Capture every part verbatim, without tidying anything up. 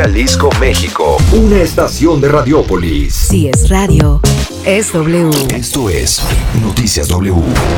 Jalisco, México. Una estación de Radiópolis. Si es radio, es W. Esto es Noticias W.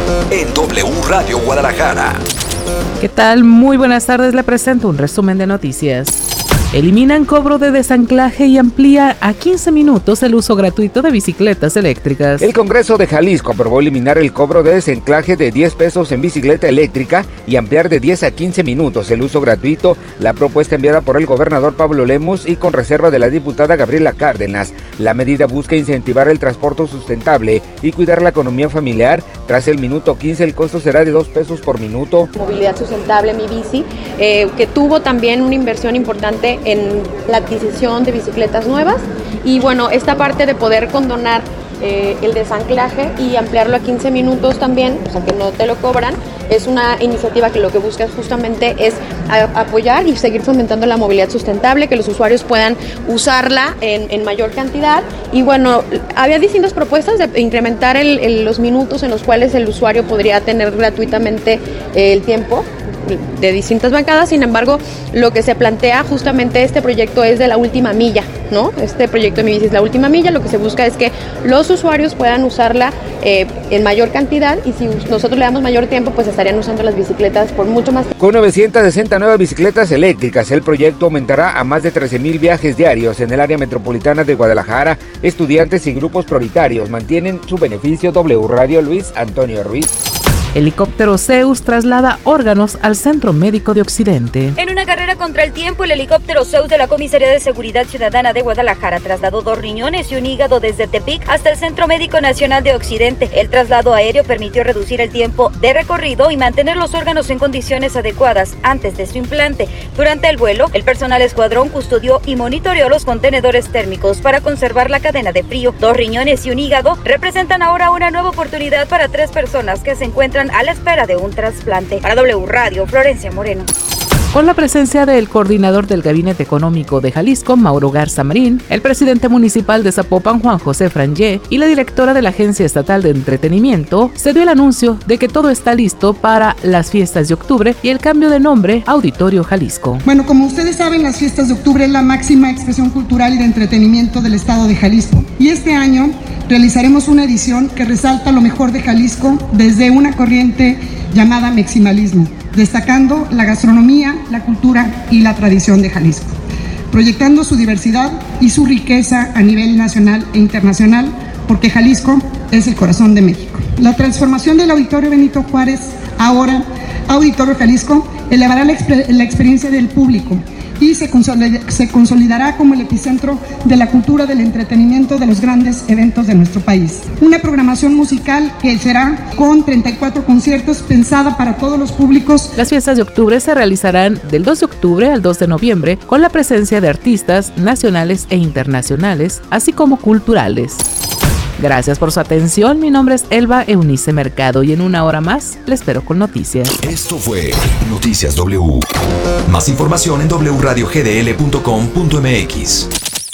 En W Radio Guadalajara. ¿Qué tal? Muy buenas tardes. Le presento un resumen de noticias. Eliminan cobro de desanclaje y amplía a quince minutos el uso gratuito de bicicletas eléctricas. El Congreso de Jalisco aprobó eliminar el cobro de desanclaje de diez pesos en bicicleta eléctrica y ampliar de diez a quince minutos el uso gratuito. La propuesta enviada por el gobernador Pablo Lemus y con reserva de la diputada Gabriela Cárdenas. La medida busca incentivar el transporte sustentable y cuidar la economía familiar. Tras el minuto quince, el costo será de dos pesos por minuto. Movilidad sustentable, Mi Bici, eh, que tuvo también una inversión importante en la adquisición de bicicletas nuevas y bueno, esta parte de poder condonar eh, el desanclaje y ampliarlo a quince minutos también, o sea que no te lo cobran, es una iniciativa que lo que busca justamente es a, apoyar y seguir fomentando la movilidad sustentable, que los usuarios puedan usarla en, en mayor cantidad y bueno, había distintas propuestas de incrementar el, el, los minutos en los cuales el usuario podría tener gratuitamente eh, el tiempo de distintas bancadas. Sin embargo, lo que se plantea justamente este proyecto es de la última milla, ¿no? Este proyecto de Mi Bici es la última milla, lo que se busca es que los usuarios puedan usarla eh, en mayor cantidad y si nosotros le damos mayor tiempo, pues estarían usando las bicicletas por mucho más tiempo. Con novecientas sesenta nuevas bicicletas eléctricas, el proyecto aumentará a más de trece mil viajes diarios en el área metropolitana de Guadalajara. Estudiantes y grupos prioritarios mantienen su beneficio. W Radio, Luis Antonio Ruiz. Helicóptero Zeus traslada órganos al Centro Médico de Occidente. En una carrera contra el tiempo, el helicóptero Zeus de la Comisaría de Seguridad Ciudadana de Guadalajara trasladó dos riñones y un hígado desde Tepic hasta el Centro Médico Nacional de Occidente. El traslado aéreo permitió reducir el tiempo de recorrido y mantener los órganos en condiciones adecuadas antes de su implante. Durante el vuelo, el personal escuadrón custodió y monitoreó los contenedores térmicos para conservar la cadena de frío. Dos riñones y un hígado representan ahora una nueva oportunidad para tres personas que se encuentran a la espera de un trasplante. Para W Radio, Florencia Moreno. Con la presencia del coordinador del Gabinete Económico de Jalisco, Mauro Garza Marín, el presidente municipal de Zapopan, Juan José Frangé, y la directora de la Agencia Estatal de Entretenimiento, se dio el anuncio de que todo está listo para las fiestas de octubre y el cambio de nombre Auditorio Jalisco. Bueno, como ustedes saben, las fiestas de octubre es la máxima expresión cultural y de entretenimiento del estado de Jalisco. Y este año realizaremos una edición que resalta lo mejor de Jalisco desde una corriente llamada meximalismo, destacando la gastronomía, la cultura y la tradición de Jalisco, proyectando su diversidad y su riqueza a nivel nacional e internacional, porque Jalisco es el corazón de México. La transformación del Auditorio Benito Juárez, ahora Auditorio Jalisco, elevará la, exper- la experiencia del público y se, consolid- se consolidará como el epicentro de la cultura del entretenimiento de los grandes eventos de nuestro país. Una programación musical que será con treinta y cuatro conciertos pensada para todos los públicos. Las fiestas de octubre se realizarán del dos de octubre al dos de noviembre con la presencia de artistas nacionales e internacionales, así como culturales. Gracias por su atención, mi nombre es Elba Eunice Mercado y en una hora más le espero con noticias. Esto fue Noticias W. Más información en doble u radio g d l punto com punto m x.